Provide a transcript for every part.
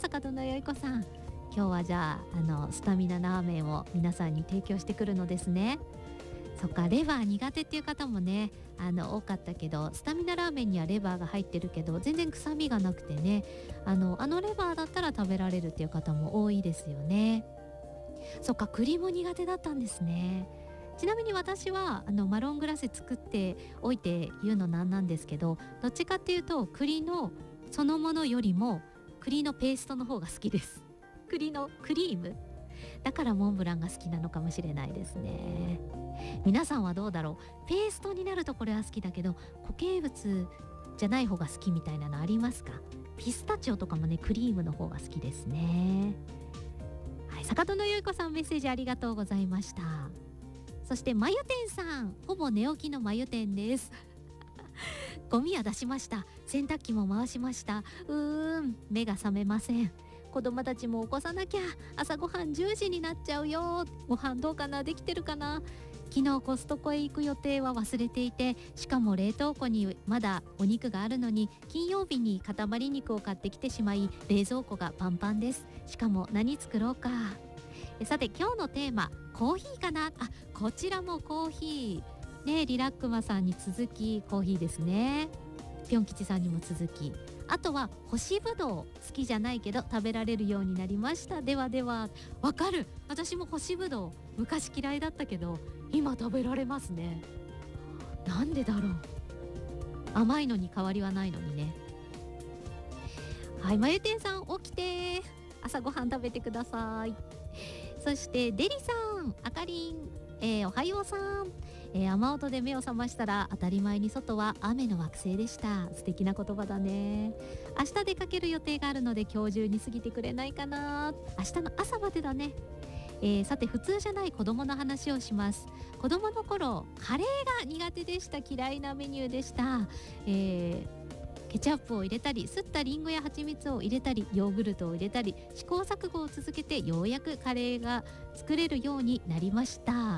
坂戸のよいこさん、今日はじゃあスタミナラーメンを皆さんに提供してくるのですね。そっか、レバー苦手っていう方もね多かったけど、スタミナラーメンにはレバーが入ってるけど全然臭みがなくてね、レバーだったら食べられるっていう方も多いですよね。そっか、栗も苦手だったんですね。ちなみに私はマロングラッセ作っておいて言うのなんですけど、どっちかっていうと栗のそのものよりも栗のペーストの方が好きです。栗のクリームだからモンブランが好きなのかもしれないですね。皆さんはどうだろう。ペーストになるとこれは好きだけど固形物じゃない方が好きみたいなのありますか？ピスタチオとかもね、クリームの方が好きですね。はい、坂戸のゆいこさん、メッセージありがとうございました。そしてまゆてんさん、ほぼ寝起きのまゆてんです。ゴミは出しました。洗濯機も回しました。目が覚めません。子供たちも起こさなきゃ。朝ごはん10時になっちゃうよ。ご飯どうかな、できてるかな。昨日コストコへ行く予定は忘れていて、しかも冷凍庫にまだお肉があるのに、金曜日に塊肉を買ってきてしまい、冷蔵庫がパンパンです。しかも何作ろうか。さて今日のテーマ、コーヒーかな。こちらもコーヒーね。リラックマさんに続きコーヒーですね。ぴょん吉さんにも続き、あとは干しぶどう、好きじゃないけど食べられるようになりました。ではでは。わかる、私も干しぶどう昔嫌いだったけど今食べられますね。なんでだろう。甘いのに変わりはないのにね。はい、まゆてんさん起きて、朝ごはん食べてください。そしてデリさん、あかりん、おはようさん、雨音で目を覚ましたら当たり前に外は雨の惑星でした。素敵な言葉だね。明日出かける予定があるので今日中に過ぎてくれないかな。明日の朝までだね。さて普通じゃない子供の話をします。子供の頃カレーが苦手でした。嫌いなメニューでした。ケチャップを入れたり、すったリンゴや蜂蜜を入れたり、ヨーグルトを入れたり、試行錯誤を続けてようやくカレーが作れるようになりました。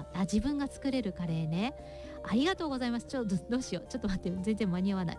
自分が作れるカレーね。ありがとうございます。どうしよう、ちょっと待って、全然間に合わない。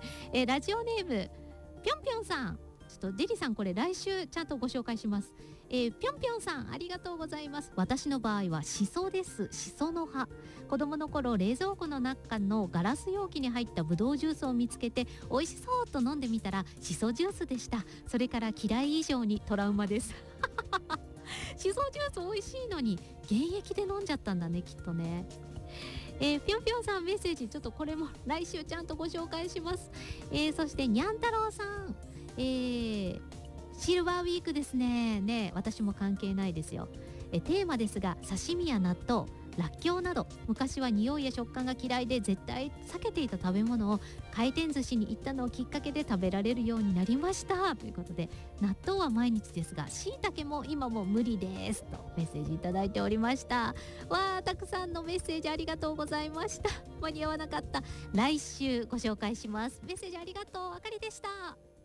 ラジオネームぴょんぴょんさん、ちょっとデリさん、これ来週ちゃんとご紹介します。ぴょんぴょんさん、ありがとうございます。私の場合はシソです。シソの葉。子供の頃冷蔵庫の中のガラス容器に入ったブドウジュースを見つけて美味しそうと飲んでみたらシソジュースでした。それから嫌い以上にトラウマです。シソジュース美味しいのに現役で飲んじゃったんだね、きっとね。ぴょんぴょんさん、メッセージちょっとこれも来週ちゃんとご紹介します。そしてにゃん太郎さん、シルバーウィークですね。私も関係ないですよ。テーマですが、刺身や納豆、らっきょうなど昔は匂いや食感が嫌いで絶対避けていた食べ物を回転寿司に行ったのをきっかけで食べられるようになりましたということで、納豆は毎日ですが椎茸も今も無理ですとメッセージいただいておりました。わー、たくさんのメッセージありがとうございました。間に合わなかった。来週ご紹介します。メッセージありがとう。あかりでした。